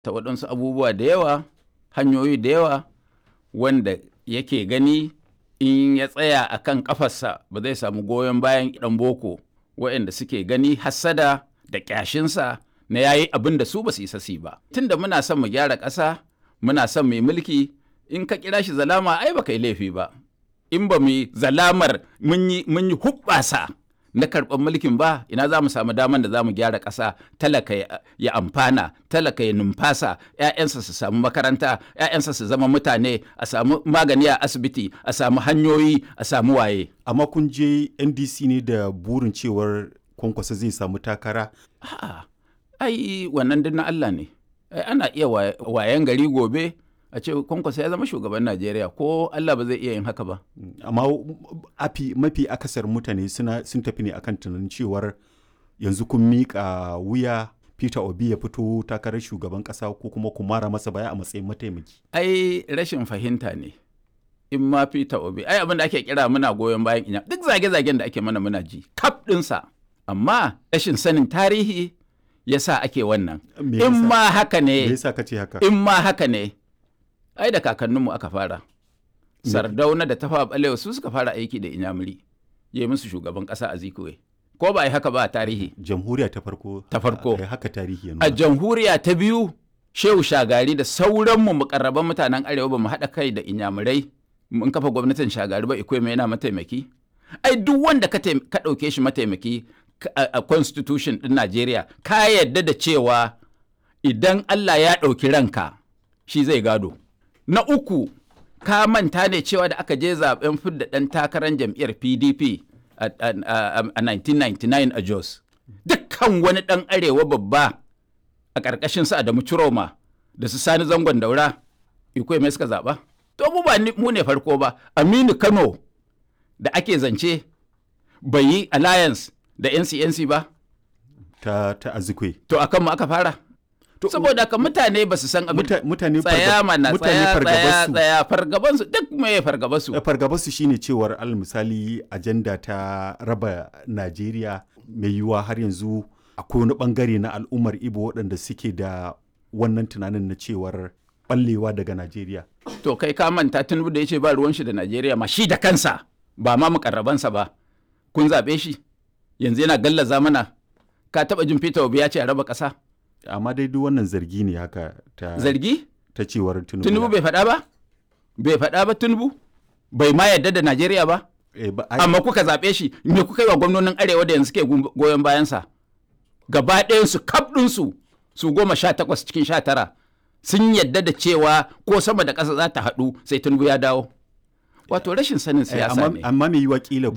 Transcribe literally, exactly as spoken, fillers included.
ta waɗansu abubuwa da yawa, hanyoyi da yawa wanda yake gani in ya tsaya a kan ƙafarsa ba zai samu goyon bayan ɗan boko waɗanda suke gani hassada da ƙyashinsa na yayi abin da su ba su isa su ba. Tunda muna son mu gyara ƙasa, muna son mu yi mulki, in ka kira shi zalama ai ba kai laifi ba. In ba mu yi zalamar mun yi huɓɓasa na karɓar mulkin ba, ina za mu samu daman da za mu gyara ƙasa, talaka ya amfana, talaka ya numfasa, 'ya'yansa su samu makaranta, 'ya'yansa su zama mutane, a samu magani a asibiti, a samu hanyoyi, a samu waye. Amma kun je N D C ne da burin cewar Kwankwasa zai samu takara? A'a, ai wannan duk na Allah ne. Ai ana iya wayan gari gobe a ce Kwankwasa ya zama shugaban Najeriya, ko Allah ba zai iya yin haka ba. Amma afi mafi akasar mutane suna sun tafi ne akan tunanin cewar yanzu kun miƙa wuya Peter Obi ya fito takarar shugaban ƙasa ko kuma ku mara masa baya a matsayin mataimaki. Ai rashin fahimta ne. In ma Peter Obi, ai abin da ake kira muna goyon bayan inya, duk zage-zagen da ake mana muna ji, kaf ɗinsa. Amma rashin sanin tarihi ya sa ake wannan. In ma haka ne, Me yasa kace haka? in ma haka ne, ai da kakanninmu aka fara. Sardauna da Tafawa Balewa su suka fara aiki da Inyamuri, ya yi musu shugaban ƙasa a Zikowe. Ko ba a yi haka ba a tarihi? Jamhuriya ta farko. Ta farko. A haka tarihi ya nuna. A jamhuriya ta biyu, Shehu Shagari da sauranmu mukarraban mutanen Arewa ba mu haɗa kai da Inyamurai mun kafa gwamnatin Shagari ba, Ikweme yana mataimaki. Ai duk wanda ka ɗauke shi mataimaki a constitution ɗin Najeriya, ka yarda da cewa idan Allah ya ɗauki ranka shi zai gado. Na uku, ka manta ne cewa da aka je zaben fidda ɗan takarar jam'iyyar P D P a nineteen ninety-nine a Jos. Dukkan wani ɗan arewa babba a ƙarƙashin su Adamu Ciroma da su Sani Zangon Daura, Ikweme suka zaɓa. To mu ba mu ne farko ba, Aminu Kano da ake zance bai yi alliance da N C N C ba. Ta, ta Azikwe. To akan mu aka fara. Saboda ka mutane ba su san abin mutane tsaya mana tsaya tsaya fargabansu tsaya fargabansu duk me fargabansu fargabansu shine cewar al misali ajanda ta raba Najeriya mai yiwuwa har yanzu akwai wani bangare na al'ummar Igbo waɗanda suke da wannan tunanin na cewar ballewa daga Najeriya. To kai ka manta Tinubu da yace ba ruwan shi da Najeriya ma shi da kansa ba ma mukarrabansa ba, kun zabe shi yanzu yana gallaza mana. Ka taba jin Peter Obi ya ce a raba ƙasa? Amma dai duk wannan zargi ne haka ta zargi ta cewar Tinubu. Tinubu bai faɗa ba? Bai faɗa ba Tinubu? Bai ma yarda da Najeriya ba? E, ba ai... Amma kuka zaɓe shi, me kuka yi wa gwamnonin Arewa da yanzu ke goyon bayansa? Gaba ɗayansu kaf ɗinsu su goma sha takwas cikin sha tara sun yarda da cewa ko sama da ƙasa za ta haɗu sai Tinubu ya dawo. Wato rashin sanin siyasa ne. Amma me yiwa kila